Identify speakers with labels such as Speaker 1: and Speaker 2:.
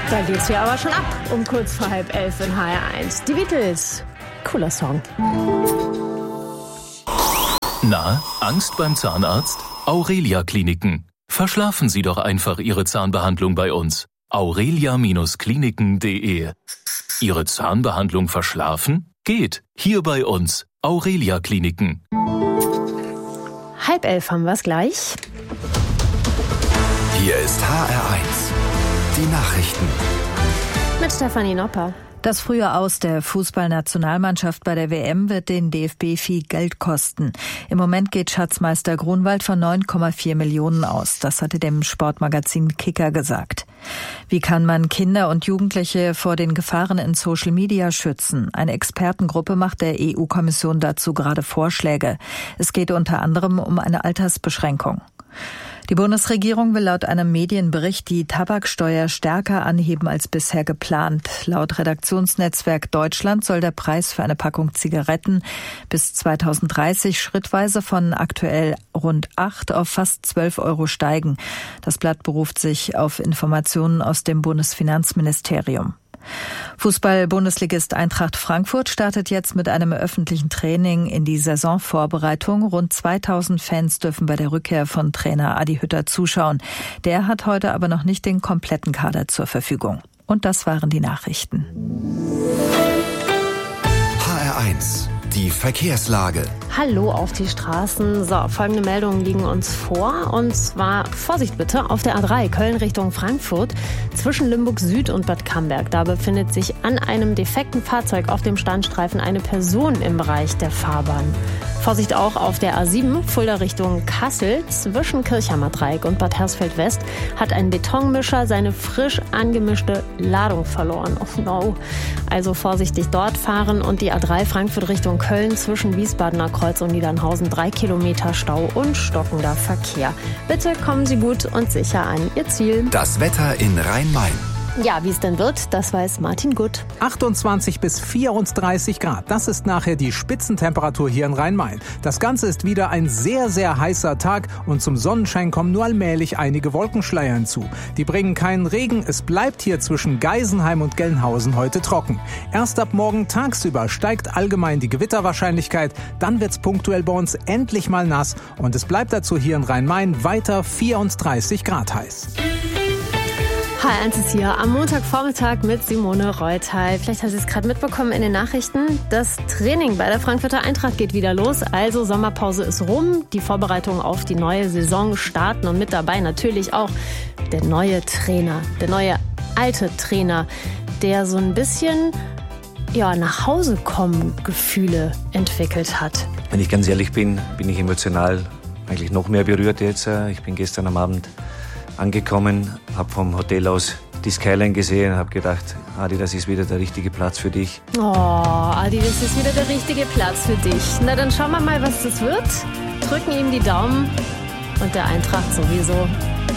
Speaker 1: Da geht's hier aber schon ab, um kurz vor 10:30 in HR1. Die Beatles. Cooler Song.
Speaker 2: Na, Angst beim Zahnarzt? Aurelia Kliniken. Verschlafen Sie doch einfach Ihre Zahnbehandlung bei uns. aurelia-kliniken.de. Ihre Zahnbehandlung verschlafen? Geht. Hier bei uns. Aurelia Kliniken.
Speaker 1: 10:30 haben wir's gleich.
Speaker 3: Hier ist HR1. Die Nachrichten.
Speaker 1: Mit Stefanie Nopper.
Speaker 4: Das frühe Aus der Fußballnationalmannschaft bei der WM wird den DFB viel Geld kosten. Im Moment geht Schatzmeister Grunwald von 9,4 Millionen aus. Das hatte dem Sportmagazin Kicker gesagt. Wie kann man Kinder und Jugendliche vor den Gefahren in Social Media schützen? Eine Expertengruppe macht der EU-Kommission dazu gerade Vorschläge. Es geht unter anderem um eine Altersbeschränkung. Die Bundesregierung will laut einem Medienbericht die Tabaksteuer stärker anheben als bisher geplant. Laut Redaktionsnetzwerk Deutschland soll der Preis für eine Packung Zigaretten bis 2030 schrittweise von aktuell rund 8 auf fast 12 Euro steigen. Das Blatt beruft sich auf Informationen aus dem Bundesfinanzministerium. Fußball-Bundesligist Eintracht Frankfurt startet jetzt mit einem öffentlichen Training in die Saisonvorbereitung. Rund 2000 Fans dürfen bei der Rückkehr von Trainer Adi Hütter zuschauen. Der hat heute aber noch nicht den kompletten Kader zur Verfügung. Und das waren die Nachrichten.
Speaker 3: HR1. Die Verkehrslage.
Speaker 1: Hallo auf die Straßen. So, folgende Meldungen liegen uns vor. Und zwar, Vorsicht bitte, auf der A3 Köln Richtung Frankfurt zwischen Limburg Süd und Bad Camberg. Da befindet sich an einem defekten Fahrzeug auf dem Standstreifen eine Person im Bereich der Fahrbahn. Vorsicht auch auf der A7 Fulda Richtung Kassel zwischen Kirchheimer Dreieck und Bad Hersfeld West hat ein Betonmischer seine frisch angemischte Ladung verloren. Oh no. Also vorsichtig dort fahren. Und die A3 Frankfurt Richtung Köln zwischen Wiesbadener Kreuz und Niedernhausen 3 Kilometer Stau und stockender Verkehr. Bitte kommen Sie gut und sicher an Ihr Ziel.
Speaker 3: Das Wetter in Rhein-Main.
Speaker 1: Ja, wie es denn wird, das weiß Martin Gutt.
Speaker 5: 28 bis 34 Grad, das ist nachher die Spitzentemperatur hier in Rhein-Main. Das Ganze ist wieder ein sehr, sehr heißer Tag und zum Sonnenschein kommen nur allmählich einige Wolkenschleier hinzu. Die bringen keinen Regen, es bleibt hier zwischen Geisenheim und Gelnhausen heute trocken. Erst ab morgen tagsüber steigt allgemein die Gewitterwahrscheinlichkeit, dann wird's punktuell bei uns endlich mal nass und es bleibt dazu hier in Rhein-Main weiter 34 Grad heiß.
Speaker 1: HR1 ist hier am Montagvormittag mit Simone Reutal. Vielleicht hast du es gerade mitbekommen in den Nachrichten. Das Training bei der Frankfurter Eintracht geht wieder los. Also Sommerpause ist rum. Die Vorbereitungen auf die neue Saison starten. Und mit dabei natürlich auch der neue Trainer, der neue alte Trainer, der so ein bisschen nach Hause kommen Gefühle entwickelt hat.
Speaker 6: Wenn ich ganz ehrlich bin, bin ich emotional eigentlich noch mehr berührt jetzt. Ich bin gestern am Abend angekommen, habe vom Hotel aus die Skyline gesehen und habe gedacht, Adi, das ist wieder der richtige Platz für dich.
Speaker 1: Oh, Adi, das ist wieder der richtige Platz für dich. Na, dann schauen wir mal, was das wird. Drücken ihm die Daumen und der Eintracht sowieso.